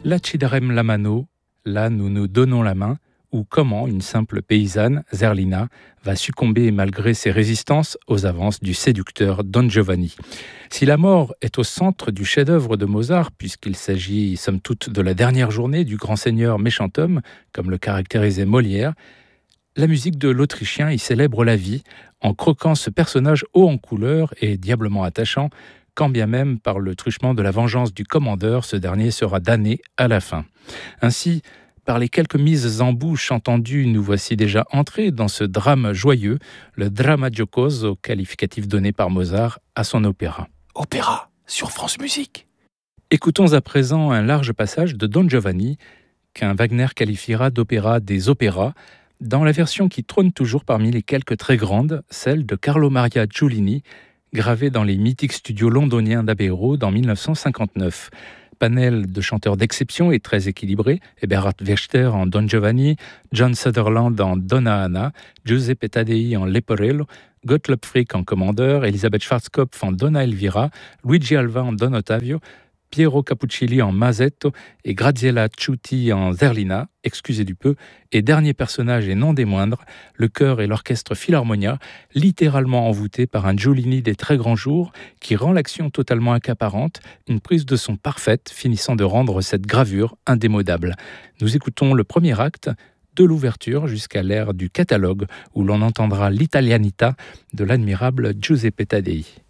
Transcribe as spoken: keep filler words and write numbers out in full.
La ci darem la mano, là nous nous donnons la main, ou comment une simple paysanne, Zerlina, va succomber malgré ses résistances aux avances du séducteur Don Giovanni. Si la mort est au centre du chef-d'œuvre de Mozart, puisqu'il s'agit somme toute de la dernière journée du grand seigneur méchant homme, comme le caractérisait Molière, la musique de l'Autrichien y célèbre la vie, en croquant ce personnage haut en couleur et diablement attachant, quand bien même par le truchement de la vengeance du commandeur, ce dernier sera damné à la fin. Ainsi, par les quelques mises en bouche entendues, nous voici déjà entrés dans ce drame joyeux, le drama giocoso, qualificatif donné par Mozart à son opéra. Opéra sur France Musique. Écoutons à présent un large passage de Don Giovanni, qu'un Wagner qualifiera d'opéra des opéras, dans la version qui trône toujours parmi les quelques très grandes, celle de Carlo Maria Giulini, gravée dans les mythiques studios londoniens d'Abbey Road en dix-neuf cent cinquante-neuf. Panel de chanteurs d'exception et très équilibré, Eberhard Wechter en Don Giovanni, John Sutherland en Donna Anna, Giuseppe Taddei en Leporello, Gottlob Fricke en Commandeur, Elisabeth Schwarzkopf en Donna Elvira, Luigi Alva en Don Ottavio, Piero Capuccilli en Masetto et Graziella Ciuti en Zerlina, excusez du peu, et dernier personnage et non des moindres, le chœur et l'orchestre Philharmonia, littéralement envoûtés par un Giulini des très grands jours qui rend l'action totalement accaparante, une prise de son parfaite finissant de rendre cette gravure indémodable. Nous écoutons le premier acte, de l'ouverture jusqu'à l'ère du catalogue où l'on entendra l'Italianita de l'admirable Giuseppe Taddei.